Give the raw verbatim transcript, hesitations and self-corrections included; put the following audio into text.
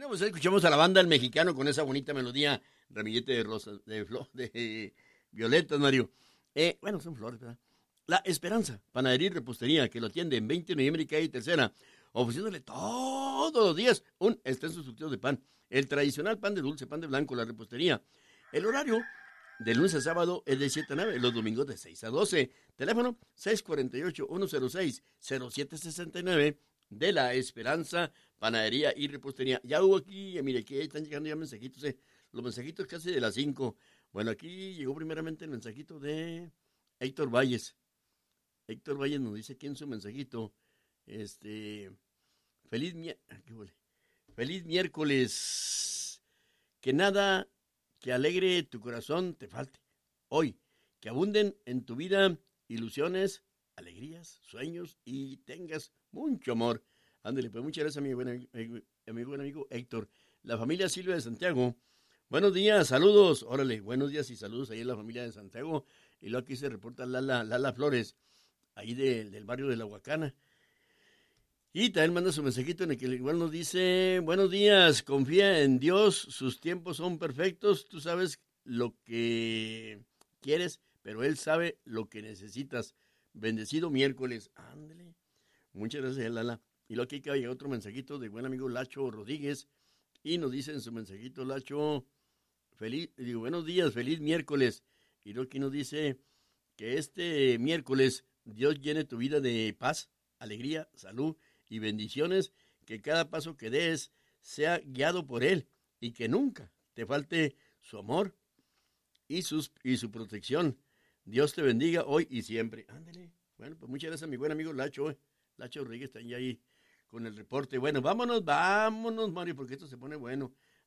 pues escuchamos a la banda El Mexicano con esa bonita melodía, ramillete de rosas, de flor, de violetas, Mario. Eh, bueno, son flores, ¿verdad? La Esperanza, panadería y repostería, que lo atiende en veinte de noviembre y calle Tercera, ofreciéndole todos los días un extenso surtido de pan. El tradicional pan de dulce, pan de blanco, la repostería. El horario de lunes a sábado es de siete a nueve, los domingos de seis a doce. Teléfono seis cuatro ocho, uno cero seis, cero siete seis nueve de La Esperanza, panadería y repostería. Ya hubo aquí, eh, mire, aquí están llegando ya mensajitos, eh, los mensajitos casi de las cinco. Bueno, aquí llegó primeramente el mensajito de Héctor Valles. Héctor Valles nos dice aquí en su mensajito, este, feliz, mi- ¿qué huele? Feliz miércoles, que nada que alegre tu corazón te falte. Hoy, que abunden en tu vida ilusiones, alegrías, sueños y tengas mucho amor. Ándale, pues muchas gracias a mi buen, ami- a mi buen amigo Héctor. La familia Silvia de Santiago. Buenos días, saludos. Órale, buenos días y saludos ahí en la familia de Santiago. Y luego aquí se reporta Lala, Lala Flores, ahí de- del barrio de La Huacana. Y también manda su mensajito en el que igual nos dice, buenos días, confía en Dios, sus tiempos son perfectos, tú sabes lo que quieres, pero Él sabe lo que necesitas. Bendecido miércoles. Ándale. Muchas gracias, Lala. Y luego aquí acaba de llegar otro mensajito de buen amigo Lacho Rodríguez. Y nos dice en su mensajito, Lacho, feliz, digo, buenos días, feliz miércoles. Y luego aquí nos dice que este miércoles Dios llene tu vida de paz, alegría, salud y bendiciones, que cada paso que des sea guiado por Él y que nunca te falte su amor y, sus, y su protección. Dios te bendiga hoy y siempre. Ándale. Bueno, pues muchas gracias a mi buen amigo Lacho. eh. Lacho Rodríguez está ahí con el reporte. Bueno, vámonos, vámonos, Mario, porque esto se pone bueno.